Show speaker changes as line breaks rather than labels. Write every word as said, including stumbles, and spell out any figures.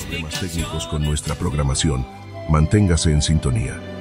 problemas técnicos con nuestra programación. Manténgase en sintonía.